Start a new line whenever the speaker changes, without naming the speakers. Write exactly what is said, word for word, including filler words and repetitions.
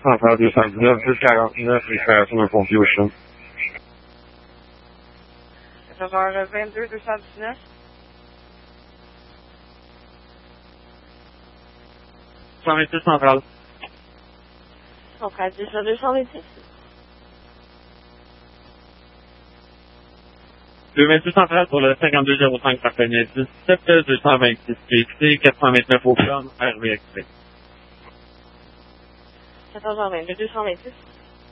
Centrale deux cent dix-neuf, dix quarante-neuf, récréation d'un pompier au champ.
Passagère vingt-deux deux cent dix-neuf.
cent vingt-six centrale.
Centrale deux cent vingt-six.
deux vingt-six centrale pour le cinquante-deux zéro cinq partenaire dix-sept deux cent vingt-six P C quatre cent vingt-neuf au plan R V Express.
Passagère vingt-deux deux cent vingt-six.